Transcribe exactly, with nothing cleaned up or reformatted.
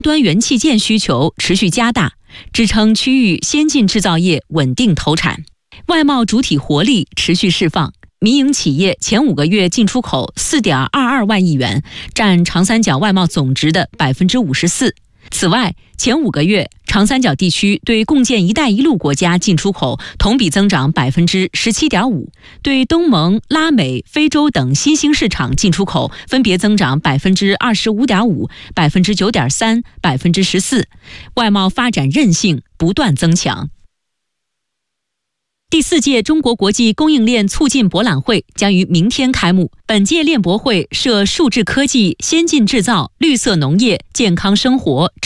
端元器件需求持续加大，支撑区域先进制造业稳定投产。外贸主体活力持续释放，民营企业前五个月进出口 四点二二万亿元，占长三角外贸总值的 百分之五十四。此外，前五个月，长三角地区对共建“一带一路”国家进出口同比增长 百分之十七点五， 对东盟、拉美、非洲等新兴市场进出口分别增长 百分之二十五点五、百分之九点三、百分之十四，外贸发展韧性不断增强。第四届中国国际供应链促进博览会将于明天开幕。本届链博会设数字科技、先进制造、绿色农业、健康生活、